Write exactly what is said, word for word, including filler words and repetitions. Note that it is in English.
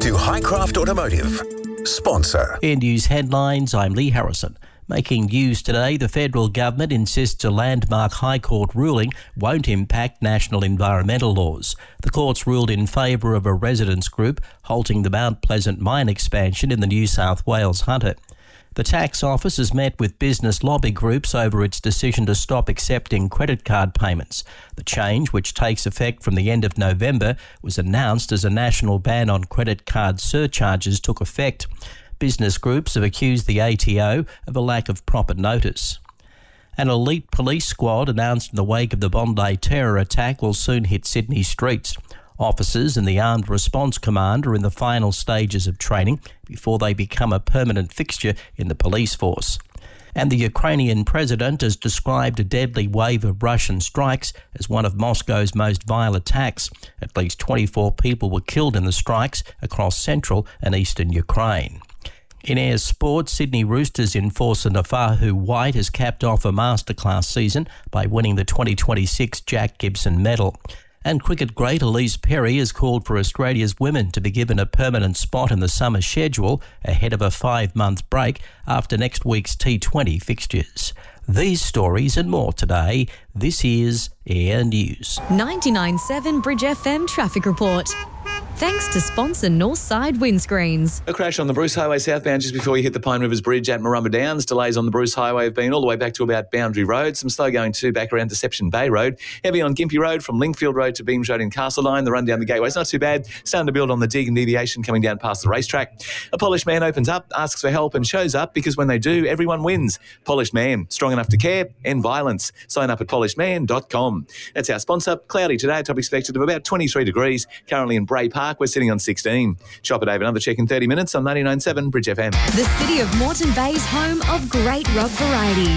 to Highcraft Automotive. Sponsor. In news headlines, I'm Lee Harrison. Making news today, the federal government insists a landmark High Court ruling won't impact national environmental laws. The court's ruled in favour of a residents group halting the Mount Pleasant mine expansion in the New South Wales Hunter. The tax office has met with business lobby groups over its decision to stop accepting credit card payments. The change, which takes effect from the end of November, was announced as a national ban on credit card surcharges took effect. Business groups have accused the A T O of a lack of proper notice. An elite police squad announced in the wake of the Bondi terror attack will soon hit Sydney streets. Officers and the Armed Response Command are in the final stages of training before they become a permanent fixture in the police force. And the Ukrainian president has described a deadly wave of Russian strikes as one of Moscow's most vile attacks. At least twenty-four people were killed in the strikes across central and eastern Ukraine. In air sport, Sydney Roosters enforcer Nafahu White has capped off a masterclass season by winning the twenty twenty-six Jack Gibson medal. And cricket great Elise Perry has called for Australia's women to be given a permanent spot in the summer schedule ahead of a five-month break after next week's T twenty fixtures. These stories and more today. This is Air News. ninety-nine point seven Bridge F M Traffic Report. Thanks to sponsor Northside Windscreens. A crash on the Bruce Highway southbound just before you hit the Pine Rivers Bridge at Marumba Downs. Delays on the Bruce Highway have been all the way back to about Boundary Road. Some slow going too back around Deception Bay Road. Heavy on Gympie Road from Lingfield Road to Beams Road in Castleline. The run down the gateway is not too bad. Starting to build on the dig and deviation coming down past the racetrack. A polished man opens up, asks for help and shows up because when they do, everyone wins. Polished Man, strong enough to care, end violence. Sign up at polished man dot com. That's our sponsor. Cloudy today, top expected of about twenty-three degrees. Currently in Bray Park, we're sitting on sixteen. Shop at Dave, another check in thirty minutes on ninety-nine point seven Bridge F M. The city of Moreton Bay's home of great rock variety.